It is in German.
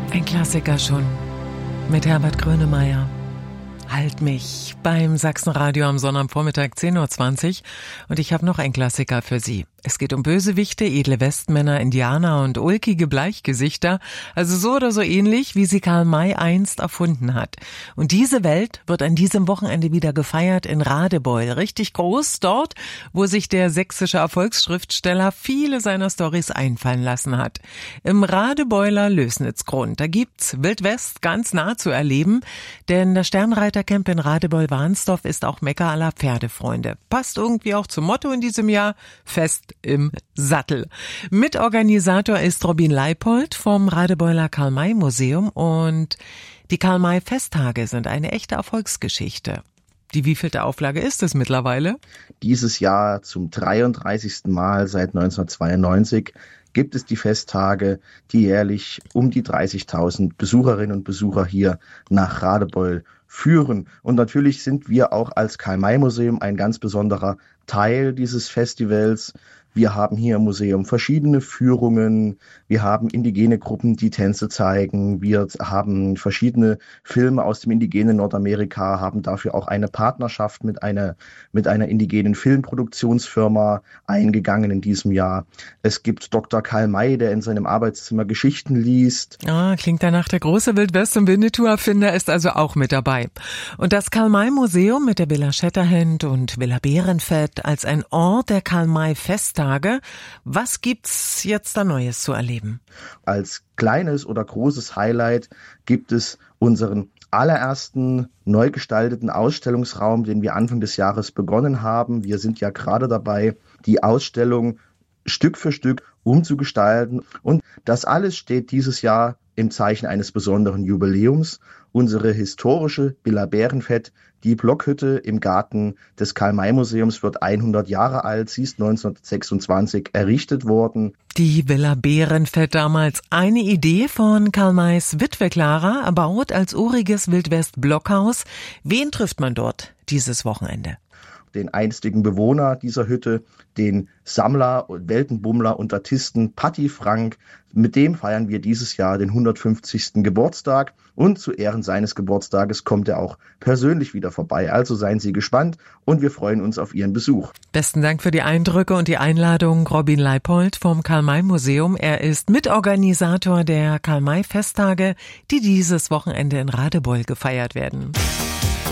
Ein Klassiker schon mit Herbert Grönemeyer. Halt mich beim Sachsenradio am Sonnabendvormittag 10.20 Uhr und ich habe noch einen Klassiker für Sie. Es geht um Bösewichte, edle Westmänner, Indianer und ulkige Bleichgesichter, also so oder so ähnlich, wie sie Karl May einst erfunden hat. Und diese Welt wird an diesem Wochenende wieder gefeiert in Radebeul, richtig groß, dort, wo sich der sächsische Erfolgsschriftsteller viele seiner Storys einfallen lassen hat. Im Radebeuler Lößnitzgrund, da gibt's Wildwest ganz nah zu erleben, denn das Sternreitercamp in Radebeul-Warnsdorf ist auch Mekka aller Pferdefreunde. Passt irgendwie auch zum Motto in diesem Jahr, Fest im Sattel. Mitorganisator ist Robin Leipold vom Radebeuler Karl-May-Museum und die Karl-May-Festtage sind eine echte Erfolgsgeschichte. Die wievielte Auflage ist es mittlerweile? Dieses Jahr zum 33. Mal seit 1992 gibt es die Festtage, die jährlich um die 30.000 Besucherinnen und Besucher hier nach Radebeul führen. Und natürlich sind wir auch als Karl-May-Museum ein ganz besonderer Teil dieses Festivals. Wir haben hier im Museum verschiedene Führungen, wir haben indigene Gruppen, die Tänze zeigen, wir haben verschiedene Filme aus dem indigenen Nordamerika, haben dafür auch eine Partnerschaft mit einer indigenen Filmproduktionsfirma eingegangen in diesem Jahr. Es gibt Dr. Karl May, der in seinem Arbeitszimmer Geschichten liest. Klingt danach, der große Wildwest- und Winnetou-Erfinder ist also auch mit dabei. Und das Karl-May-Museum mit der Villa Shatterhand und Villa Bärenfett als ein Ort der Karl-May-Festtage. Was gibt's jetzt da Neues zu erleben? Als kleines oder großes Highlight gibt es unseren allerersten neu gestalteten Ausstellungsraum, den wir Anfang des Jahres begonnen haben. Wir sind ja gerade dabei, die Ausstellung Stück für Stück umzugestalten. Und das alles steht dieses Jahr im Zeichen eines besonderen Jubiläums. Unsere historische Villa Bärenfett, die Blockhütte im Garten des Karl-May-Museums, wird 100 Jahre alt. Sie ist 1926 errichtet worden. Die Villa Bärenfett, damals eine Idee von Karl Mays Witwe Clara, erbaut als uriges Wildwest-Blockhaus. Wen trifft man dort dieses Wochenende? Den einstigen Bewohner dieser Hütte, den Sammler, Weltenbummler und Artisten Patti Frank. Mit dem feiern wir dieses Jahr den 150. Geburtstag und zu Ehren seines Geburtstages kommt er auch persönlich wieder vorbei. Also seien Sie gespannt und wir freuen uns auf Ihren Besuch. Besten Dank für die Eindrücke und die Einladung, Robin Leipold vom Karl-May-Museum. Er ist Mitorganisator der Karl-May-Festtage, die dieses Wochenende in Radebeul gefeiert werden.